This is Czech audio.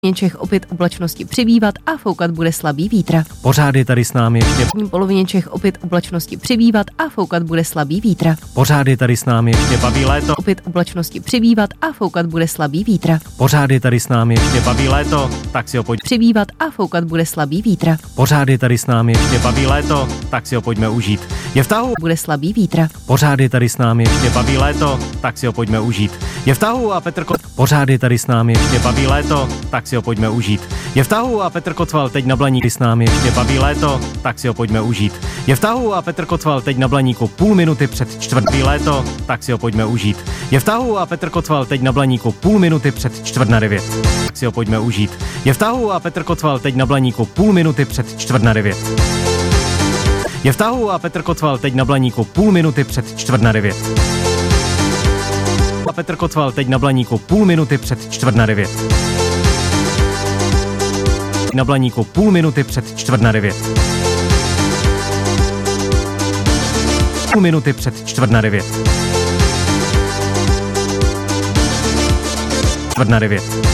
Čech opět oblačnosti přibývat a foukat bude slabý vítr. Pořád je tady s námi ještě. V polovině Čech opět oblačnosti přibývat a foukat bude slabý vítr. Pořád je tady s námi ještě baví léto. Opět oblačnosti přibývat a foukat bude slabý vítr. Pořád je tady s námi ještě baví léto, tak si ho pojď. Přibývat a foukat bude slabý vítr. Pořád je tady s námi ještě baví léto, tak si ho pojďme užít. Je v tahu. Bude slabý vítr. Pořád je tady s námi ještě baví léto, tak si ho pojďme užít. Je v tahu a Petr Pořád je tady s námi ještě baví léto, tak si ho pojďme užít. Je v tahu a Petr Kocval teď na Blaníku s námi ještě baví léto, tak si ho pojďme užít. Je v tahu a Petr Kocval teď na Blaníku půl minuty před čtvrtý léto, tak si ho pojďme užít. Je v tahu a Petr Kocval teď na Blaníku půl minuty před 8:45, tak si ho pojďme užít. Je v tahu a Petr Kocval teď na Blaníku půl minuty před 8:45. Je v tahu a Petr Kocval teď na Blaníku půl minuty před 8:45. A Petr Kocval teď na Blaníku půl minuty před 8:45. Na Blaníku půl minuty před 8:45. Půl minuty před 8:45. 8:45.